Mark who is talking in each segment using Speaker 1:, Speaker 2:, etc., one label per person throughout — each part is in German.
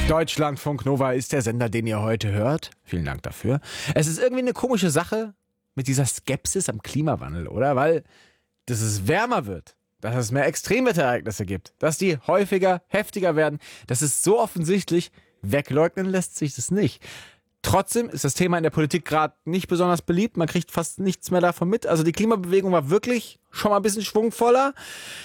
Speaker 1: Deutschlandfunk Nova ist der Sender, den ihr heute hört. Vielen Dank dafür. Es ist irgendwie eine komische Sache mit dieser Skepsis am Klimawandel, oder? Weil dass es wärmer wird, dass es mehr Extremwetterereignisse gibt, dass die häufiger, heftiger werden. Das ist so offensichtlich, wegleugnen lässt sich das nicht. Trotzdem ist das Thema in der Politik gerade nicht besonders beliebt. Man kriegt fast nichts mehr davon mit. Also die Klimabewegung war wirklich schon mal ein bisschen schwungvoller.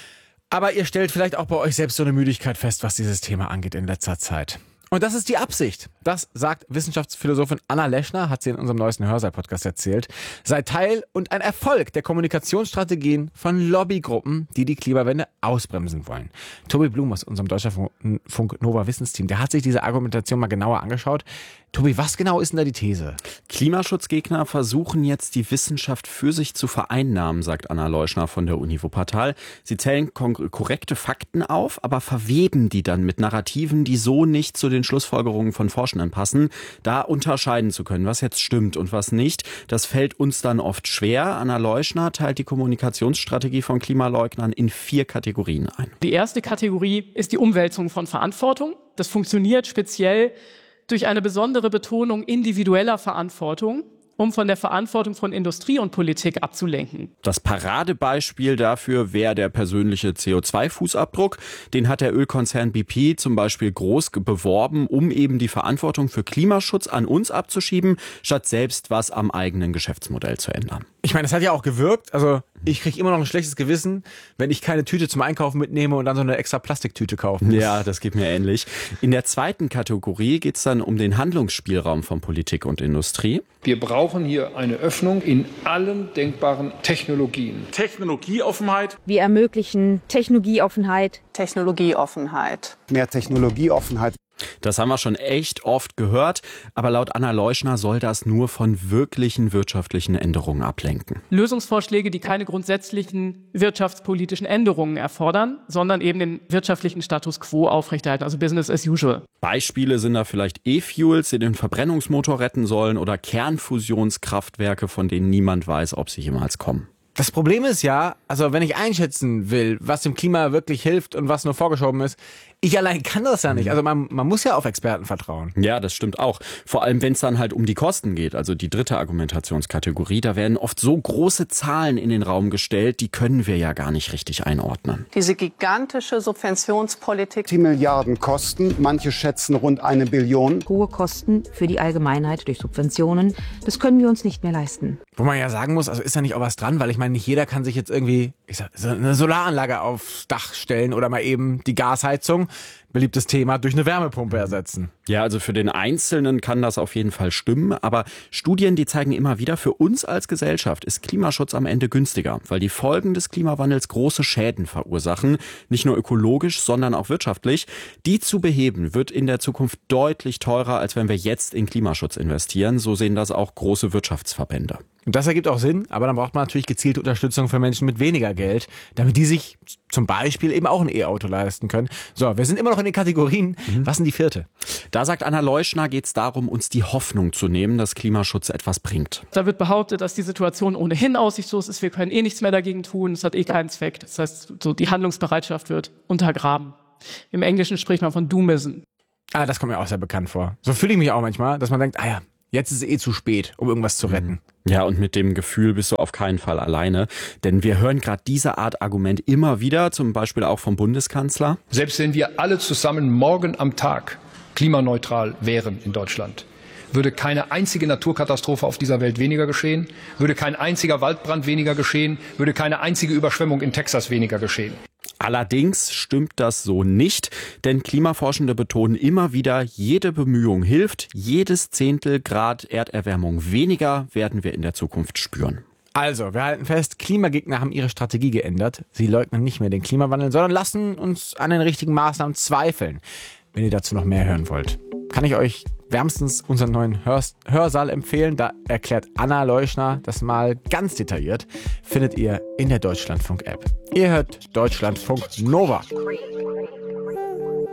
Speaker 1: Aber ihr stellt vielleicht auch bei euch selbst so eine Müdigkeit fest, was dieses Thema angeht in letzter Zeit. Und das ist die Absicht. Das sagt Wissenschaftsphilosophin Anna Leschner, hat sie in unserem neuesten Hörsaal-Podcast erzählt. Sei Teil und ein Erfolg der Kommunikationsstrategien von Lobbygruppen, die die Klimawende ausbremsen wollen. Tobi Blum aus unserem Deutschlandfunk Nova Wissensteam, der hat sich diese Argumentation mal genauer angeschaut. Tobi, was genau ist denn da die These?
Speaker 2: Klimaschutzgegner versuchen jetzt, die Wissenschaft für sich zu vereinnahmen, sagt Anna Leschner von der Uni Wuppertal. Sie zählen korrekte Fakten auf, aber verweben die dann mit Narrativen, die so nicht zu den Schlussfolgerungen von Forschenden passen. Da unterscheiden zu können, was jetzt stimmt und was nicht, das fällt uns dann oft schwer. Anna Leschner teilt die Kommunikationsstrategie von Klimaleugnern in 4 Kategorien ein.
Speaker 3: Die erste Kategorie ist die Umwälzung von Verantwortung. Das funktioniert speziell durch eine besondere Betonung individueller Verantwortung, um von der Verantwortung von Industrie und Politik abzulenken.
Speaker 2: Das Paradebeispiel dafür wäre der persönliche CO2-Fußabdruck. Den hat der Ölkonzern BP zum Beispiel groß beworben, um eben die Verantwortung für Klimaschutz an uns abzuschieben, statt selbst was am eigenen Geschäftsmodell zu ändern.
Speaker 1: Ich meine, das hat ja auch gewirkt. Also ich kriege immer noch ein schlechtes Gewissen, wenn ich keine Tüte zum Einkaufen mitnehme und dann so eine extra Plastiktüte kaufe.
Speaker 2: Ja, das geht mir ähnlich. In der zweiten Kategorie geht es dann um den Handlungsspielraum von Politik und Industrie.
Speaker 4: Wir brauchen hier eine Öffnung in allen denkbaren Technologien.
Speaker 5: Technologieoffenheit.
Speaker 6: Wir ermöglichen Technologieoffenheit.
Speaker 7: Technologieoffenheit.
Speaker 8: Mehr Technologieoffenheit.
Speaker 2: Das haben wir schon echt oft gehört, aber laut Anna Leschner soll das nur von wirklichen wirtschaftlichen Änderungen ablenken.
Speaker 3: Lösungsvorschläge, die keine grundsätzlichen wirtschaftspolitischen Änderungen erfordern, sondern eben den wirtschaftlichen Status quo aufrechterhalten, also Business as usual.
Speaker 2: Beispiele sind da vielleicht E-Fuels, die den Verbrennungsmotor retten sollen, oder Kernfusionskraftwerke, von denen niemand weiß, ob sie jemals kommen.
Speaker 1: Das Problem ist ja, also wenn ich einschätzen will, was dem Klima wirklich hilft und was nur vorgeschoben ist, ich allein kann das ja nicht. Also man muss ja auf Experten vertrauen.
Speaker 2: Ja, das stimmt auch. Vor allem, wenn es dann halt um die Kosten geht, also die dritte Argumentationskategorie, da werden oft so große Zahlen in den Raum gestellt, die können wir ja gar nicht richtig einordnen.
Speaker 7: Diese gigantische Subventionspolitik.
Speaker 8: Die Milliarden kosten, manche schätzen rund 1 Billion.
Speaker 6: Hohe Kosten für die Allgemeinheit durch Subventionen, das können wir uns nicht mehr leisten.
Speaker 1: Wo man ja sagen muss, also ist da nicht auch was dran, weil ich meine, nicht jeder kann sich jetzt irgendwie so eine Solaranlage aufs Dach stellen oder mal eben die Gasheizung, beliebtes Thema, durch eine Wärmepumpe ersetzen.
Speaker 2: Ja, also für den Einzelnen kann das auf jeden Fall stimmen, aber Studien, die zeigen immer wieder, für uns als Gesellschaft ist Klimaschutz am Ende günstiger, weil die Folgen des Klimawandels große Schäden verursachen, nicht nur ökologisch, sondern auch wirtschaftlich. Die zu beheben wird in der Zukunft deutlich teurer, als wenn wir jetzt in Klimaschutz investieren. So sehen das auch große Wirtschaftsverbände.
Speaker 1: Und das ergibt auch Sinn, aber dann braucht man natürlich gezielte Unterstützung für Menschen mit weniger Geld, damit die sich zum Beispiel eben auch ein E-Auto leisten können. So, wir sind immer noch in den Kategorien. Was sind die vierte?
Speaker 2: Da sagt Anna Leschner, geht es darum, uns die Hoffnung zu nehmen, dass Klimaschutz etwas bringt.
Speaker 3: Da wird behauptet, dass die Situation ohnehin aussichtslos ist, wir können eh nichts mehr dagegen tun, es hat eh keinen Zweck. Das heißt, so die Handlungsbereitschaft wird untergraben. Im Englischen spricht man von Doomism.
Speaker 1: Ah, das kommt mir auch sehr bekannt vor. So fühle ich mich auch manchmal, dass man denkt, jetzt ist es eh zu spät, um irgendwas zu retten.
Speaker 2: Ja, und mit dem Gefühl bist du auf keinen Fall alleine. Denn wir hören gerade diese Art Argument immer wieder, zum Beispiel auch vom Bundeskanzler.
Speaker 4: Selbst wenn wir alle zusammen morgen am Tag klimaneutral wären in Deutschland, würde keine einzige Naturkatastrophe auf dieser Welt weniger geschehen, würde kein einziger Waldbrand weniger geschehen, würde keine einzige Überschwemmung in Texas weniger geschehen.
Speaker 2: Allerdings stimmt das so nicht, denn Klimaforschende betonen immer wieder, jede Bemühung hilft, jedes Zehntel Grad Erderwärmung weniger werden wir in der Zukunft spüren.
Speaker 1: Also, wir halten fest, Klimagegner haben ihre Strategie geändert. Sie leugnen nicht mehr den Klimawandel, sondern lassen uns an den richtigen Maßnahmen zweifeln. Wenn ihr dazu noch mehr hören wollt, kann ich euch wärmstens unseren neuen Hörsaal empfehlen. Da erklärt Anna Leschner das mal ganz detailliert. Findet ihr in der Deutschlandfunk-App. Ihr hört Deutschlandfunk Nova.